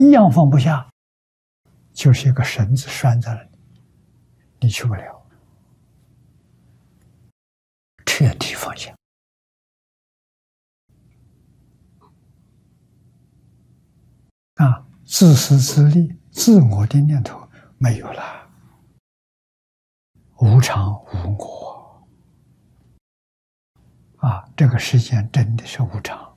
一样放不下，就是一个绳子拴在了你去不了，彻底放下。自私自利、自我的念头没有了，无常无我。这个世间真的是无常，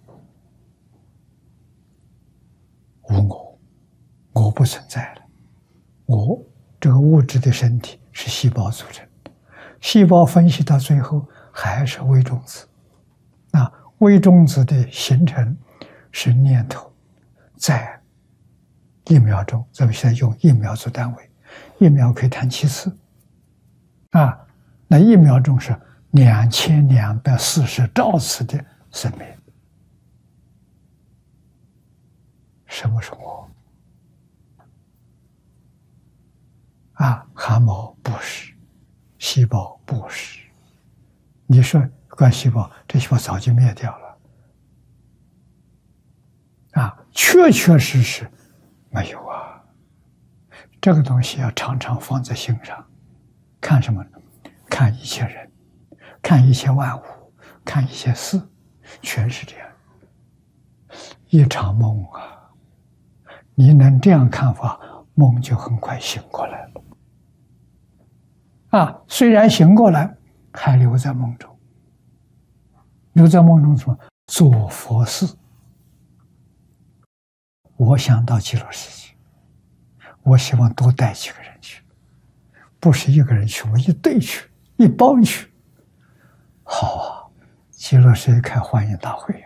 无我，我不存在了。我这个物质的身体是细胞组成，细胞分析到最后还是微中子。微中子的形成是念头在1秒钟，咱们现在用1秒做单位，1秒可以弹7次。那1秒钟是2240兆次的生命。什么是我？汗毛不是，细胞不是。你说干细胞，这细胞早就灭掉了。确确实实没有啊。这个东西要常常放在心上。看什么呢？看一切人，看一切万物，看一切事，全是这样。一场梦啊，你能这样看法，梦就很快醒过来了。虽然醒过来，还留在梦中。留在梦中什么？做佛事。我想到极乐世界，我希望多带几个人去，不是一个人去，我一队去，一帮去。好啊，极乐世界开欢迎大会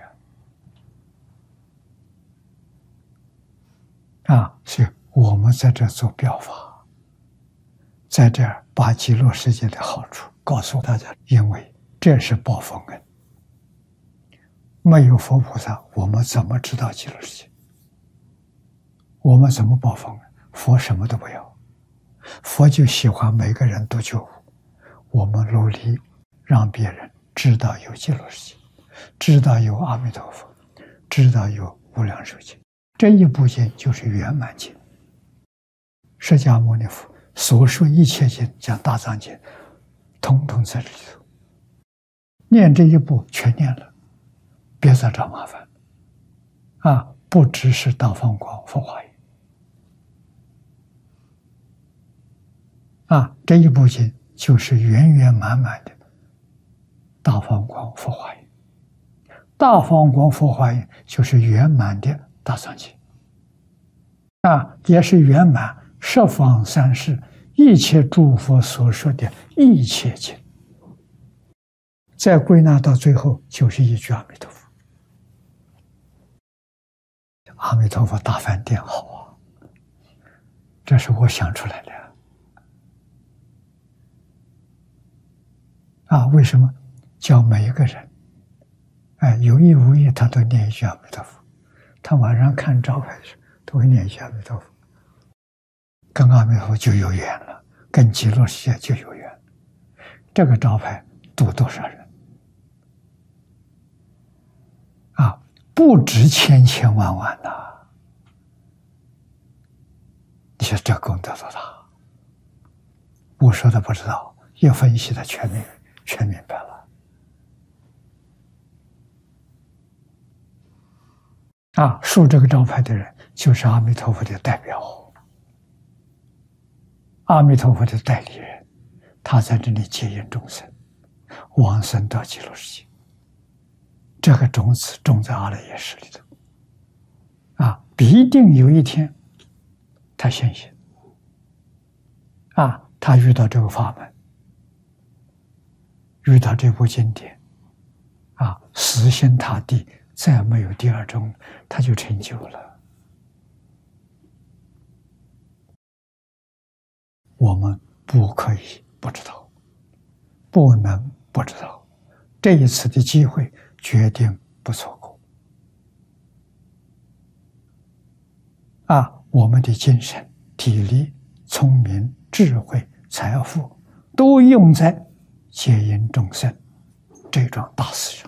所以我们在这做表法，在这儿把极乐世界的好处告诉大家，因为这是报佛恩。没有佛菩萨，我们怎么知道极乐世界？我们怎么报佛恩？佛什么都不要，佛就喜欢每个人都觉悟。我们努力让别人知道有极乐世界，知道有阿弥陀佛，知道有无量寿经。这一部经就是圆满经。释迦牟尼佛所说一切经，讲大藏经，统统在这里头。念这一部全念了，别再找麻烦。不只是大放光佛华严。这一部经就是圆圆满满的大放光佛华严。大放光佛华严就是圆满的大藏经。也是圆满十方三世一切诸佛所说的一切经。再归纳到最后，就是一句阿弥陀佛。阿弥陀佛大梵天好啊，这是我想出来的。为什么叫每一个人有意无意他都念一句阿弥陀佛？他晚上看招牌时都会念一句阿弥陀佛，跟阿弥陀佛就有缘了，跟极乐世界就有缘。这个招牌度多少人不止千千万万呐！你说这功德多大？我说的不知道，一分析的全明白了。竖这个招牌的人就是阿弥陀佛的代表，阿弥陀佛的代理人，他在这里接引众生，往生到极乐世界。这个种子种在阿赖耶识里头，必定有一天他现行，他遇到这个法门，遇到这部经典，死心塌地，再没有第二种，他就成就了。我们不可以不知道，不能不知道，这一次的机会决定不错过。我们的精神、体力、聪明、智慧、财富都用在接引众生这桩大事上。